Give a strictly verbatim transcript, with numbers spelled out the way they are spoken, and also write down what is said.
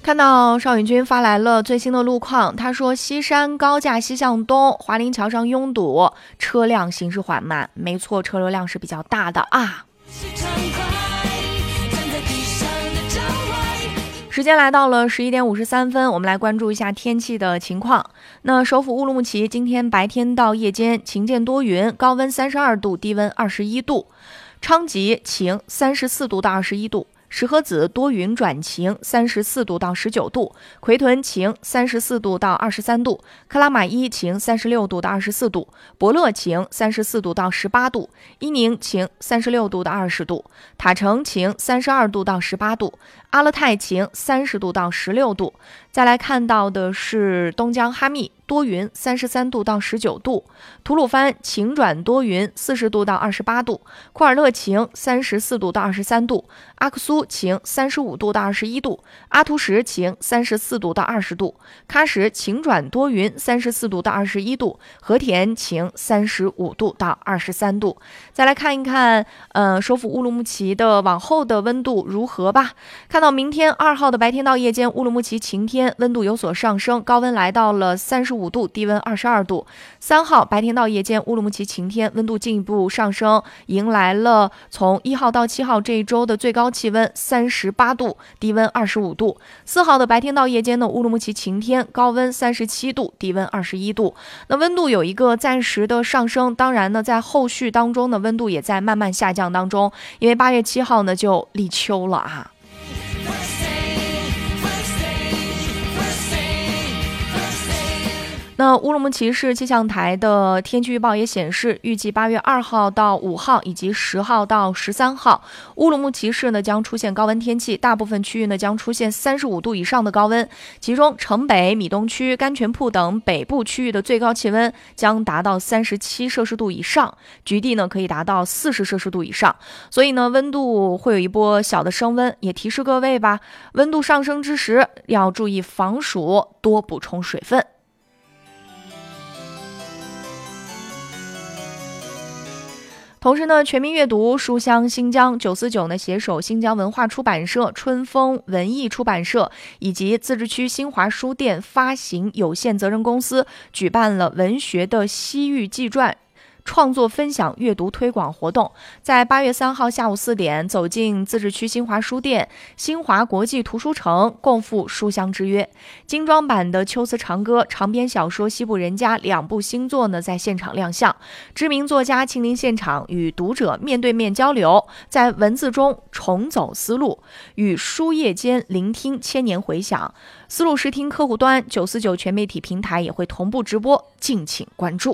看到邵允军发来了最新的路况，他说西山高架西向东，华林桥上拥堵，车辆行驶缓慢。没错，车流量是比较大的啊。时间来到了十一点五十三分，我们来关注一下天气的情况。那首府乌鲁木齐今天白天到夜间晴间多云，高温三十二度，低温二十一度。昌吉晴，三十四度到二十一度。石河子多云转晴，三十四度到十九度；奎屯晴，三十四度到二十三度；克拉玛依晴，三十六度到二十四度；博乐晴，三十四度到十八度；伊宁晴，三十六度到二十度；塔城晴，三十二度到十八度；阿勒泰晴，三十度到十六度。再来看到的是东江哈密多云，三十三度到十九度；吐鲁番晴转多云，四十度到二十八度；库尔勒晴，三十四度到二十三度；阿克苏晴，三十五度到二十一度；阿图什晴，三十四度到二十度；喀什晴转多云，三十四度到二十一度；和田晴，三十五度到二十三度。再来看一看，呃，首府乌鲁木齐的往后的温度如何吧。看到明天二号的白天到夜间，乌鲁木齐晴天，温度有所上升，高温来到了三十五度，低温二十二度。三号白天到夜间，乌鲁木齐晴天，温度进一步上升，迎来了从一号到七号这一周的最高气温三十八度，低温二十五度。四号的白天到夜间呢，乌鲁木齐晴天，高温三十七度，低温二十一度。那温度有一个暂时的上升，当然呢，在后续当中呢，温度也在慢慢下降当中，因为八月七号呢就立秋了啊。那乌鲁木齐市气象台的天气预报也显示，预计八月二号到五号以及十号到十三号，乌鲁木齐市呢将出现高温天气，大部分区域呢将出现三十五度以上的高温，其中城北、米东区、甘泉铺等北部区域的最高气温将达到三十七摄氏度以上，局地呢可以达到四十摄氏度以上，所以呢温度会有一波小的升温，也提示各位吧，温度上升之时要注意防暑，多补充水分。同时呢，全民阅读书香新疆九四九呢携手新疆文化出版社、春风文艺出版社以及自治区新华书店发行有限责任公司举办了文学的西域纪传创作分享阅读推广活动，在八月三号下午四点，走进自治区新华书店、新华国际图书城，共赴书香之约。精装版的《秋词长歌》、长篇小说《西部人家》两部新作呢在现场亮相，知名作家亲临现场，与读者面对面交流，在文字中重走思路，与书页间聆听千年回响。思路视听客户端九四九全媒体平台也会同步直播，敬请关注。